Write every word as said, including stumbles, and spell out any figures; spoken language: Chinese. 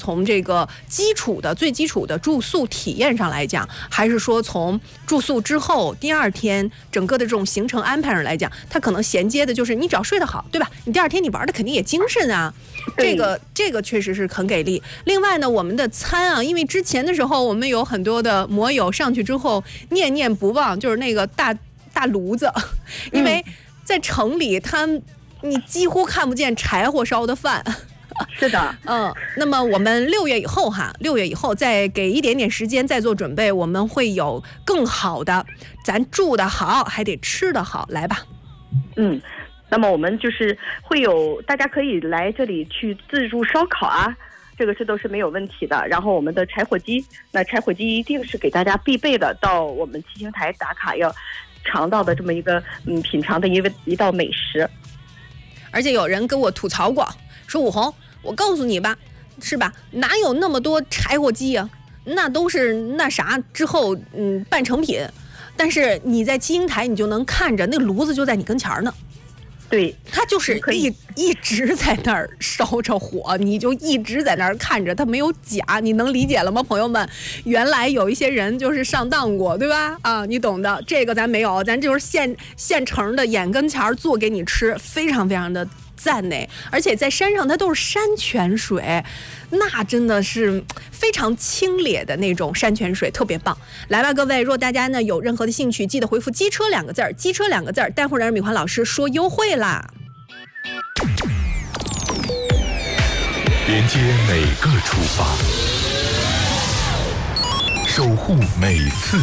从这个基础的最基础的住宿体验上来讲，还是说从住宿之后第二天整个的这种行程安排上来讲，它可能衔接的就是你只要睡得好，对吧？你第二天你玩的肯定也精神啊。这个这个确实是很给力。另外呢，我们的餐啊，因为之前的时候我们有很多的摩友上去之后念念不忘，就是那个大大炉子，因为在城里它你几乎看不见柴火烧的饭。 是的， 嗯，那么我们六月以后哈，六月以后再给一点点时间再做准备，我们会有更好的，咱住得好还得吃得好，来吧。 嗯，那么我们就是会有大家可以来这里去自助烧烤啊，这个是都是没有问题的。然后我们的柴火鸡，那柴火鸡一定是给大家必备的，到我们七星台打卡要尝到的这么一个嗯品尝的一个一道美食。 而且有人跟我吐槽过，说武红，我告诉你吧，是吧？哪有那么多柴火鸡啊？那都是那啥之后嗯半成品。但是你在七星台，你就能看着那炉子就在你跟前呢。 对， 它就是一一直在那儿烧着火，你就一直在那儿看着，它没有假，你能理解了吗，朋友们？原来有一些人就是上当过，对吧？啊，你懂的，这个咱没有，咱就是现现成的，眼跟前做给你吃，非常非常的赞呢。而且在山上它都是山泉水，那真的是非常清冽的那种山泉水，特别棒。来吧，各位，若大家呢有任何的兴趣，记得回复机车两个字儿，机车两个字儿，待会儿让米环老师说优惠啦。 连接每个出发，守护每次